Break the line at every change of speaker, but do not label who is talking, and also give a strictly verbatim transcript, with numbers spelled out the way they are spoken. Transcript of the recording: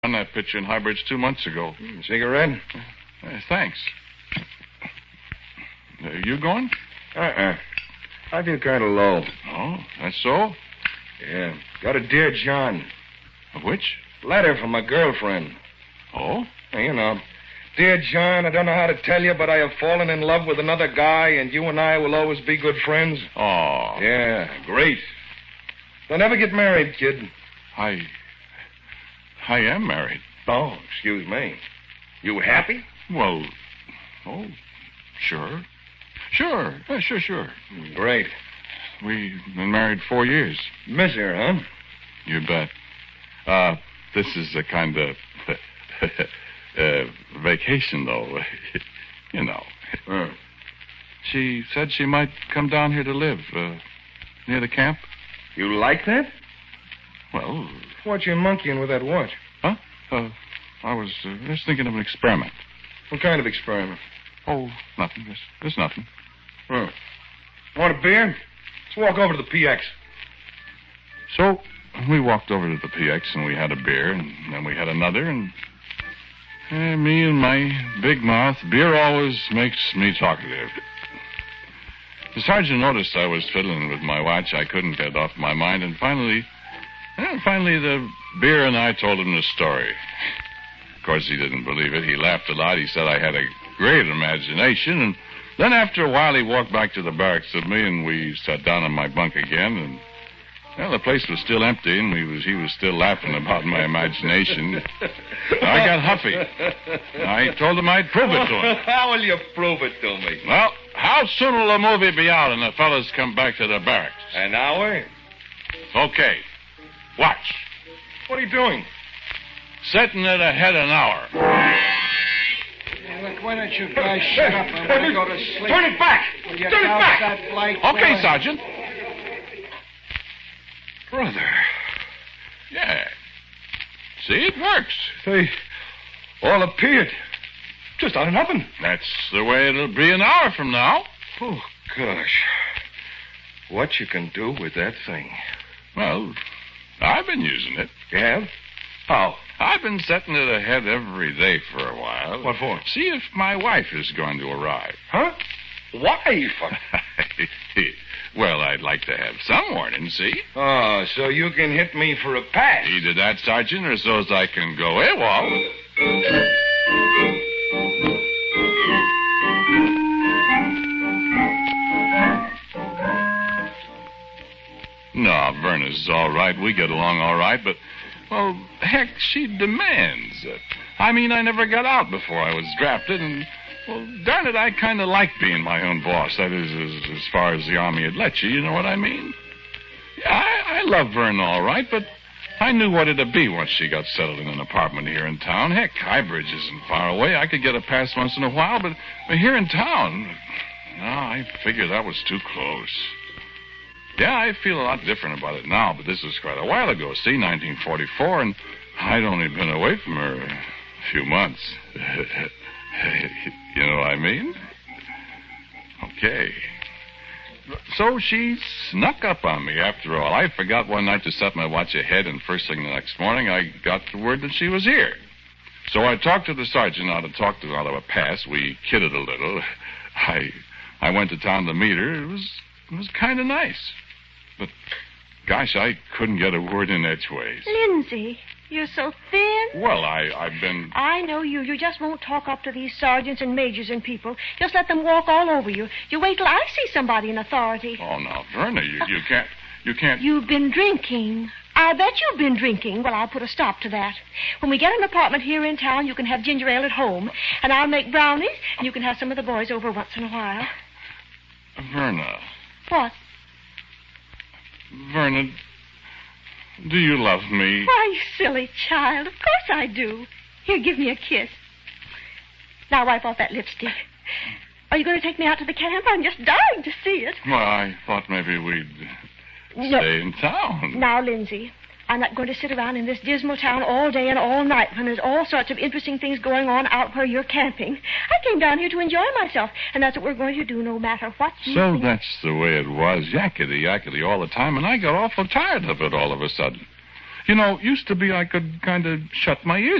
on that picture in Highbridge two months ago.
Mm, cigarette?
Uh, thanks. Uh, you going?
Uh-uh. I feel kind of low.
Oh, that's so?
Yeah. Got a Dear John.
A which?
Letter from my girlfriend.
Oh?
You know. Dear John, I don't know how to tell you, but I have fallen in love with another guy, and you and I will always be good friends.
Oh.
Yeah, great. Don't ever get married, kid.
I... I am married.
Oh, excuse me. You happy?
Well, oh, sure. Sure, yeah, sure, sure.
Great.
We've been married four years.
Miss her, huh?
You bet. Uh, this is a kind of uh, vacation, though. You know.
Uh.
She said she might come down here to live, uh, near the camp.
You like that?
Well...
What you monkeying with that watch?
Huh? Uh, I was uh, just thinking of an experiment.
What kind of experiment?
Oh, nothing. Just, just nothing.
Oh. Want a beer? Let's walk over to the P X.
So, we walked over to the P X and we had a beer, and then we had another, and... Uh, me and my big mouth, beer always makes me talkative. The sergeant noticed I was fiddling with my watch. I couldn't get it off my mind, and finally... And finally, the beer and I told him the story. Of course, he didn't believe it. He laughed a lot. He said I had a great imagination. And then after a while, he walked back to the barracks with me, and we sat down in my bunk again. And, well, the place was still empty, and we was, he was still laughing about my imagination. I got huffy. I told him I'd prove it to him.
How will you prove it to me?
Well, how soon will the movie be out and the fellas come back to the barracks?
An hour?
Okay. Watch.
What are you doing?
Setting it ahead an hour.
Hey, look, why don't you guys shut up? I want to go to sleep.
Turn it back!
Will
Turn it back!
That light
Okay,
there?
Sergeant.
Brother.
Yeah. See, it works.
They all appeared. Just out of nothing.
That's the way it'll be an hour from now.
Oh, gosh. What you can do with that thing.
Well, I've been using it.
You have? How?
I've been setting it ahead every day for a while.
What for?
See if my wife is going to arrive.
Huh? Wife?
Well, I'd like to have some warning, see?
Oh, so you can hit me for a pass.
Either that, Sergeant, or so's I can go AWOL. No, Verna's all right. We get along all right, but, well, heck, she demands it. I mean, I never got out before I was drafted, and, well, darn it, I kind of like being my own boss. That is, as, as far as the Army would let you, you know what I mean? Yeah, I, I love Verna all right, but I knew what it'd be once she got settled in an apartment here in town. Heck, Highbridge isn't far away. I could get a pass once in a while, but, but here in town, no, I figured that was too close. Yeah, I feel a lot different about it now, but this was quite a while ago, see, nineteen forty-four, and I'd only been away from her a few months. You know what I mean? Okay. So she snuck up on me after all. I forgot one night to set my watch ahead, and first thing the next morning, I got the word that she was here. So I talked to the sergeant how to talk to out of a pass. We kidded a little. I I went to town to meet her. It was it was kind of nice. But, gosh, I couldn't get a word in edgeways.
Lindsay, you're so thin.
Well, I, I've been...
I know you. You just won't talk up to these sergeants and majors and people. Just let them walk all over you. You wait till I see somebody in authority.
Oh, now, Verna, you, you can't... You can't...
You've been drinking. I bet you've been drinking. Well, I'll put a stop to that. When we get an apartment here in town, you can have ginger ale at home, and I'll make brownies, and you can have some of the boys over once in a while.
Verna.
What?
Verna, do you love me?
Why, you silly child. Of course I do. Here, give me a kiss. Now wipe off that lipstick. Are you going to take me out to the camp? I'm just dying to see it.
Well, I thought maybe we'd
No.
stay in town.
Now, Lindsay, I'm not going to sit around in this dismal town all day and all night when there's all sorts of interesting things going on out where you're camping. I came down here to enjoy myself, and that's what we're going to do no matter what you
So
think.
that's the way it was, yakety-yakety all the time, and I got awful tired of it all of a sudden. You know, used to be I could kind of shut my ears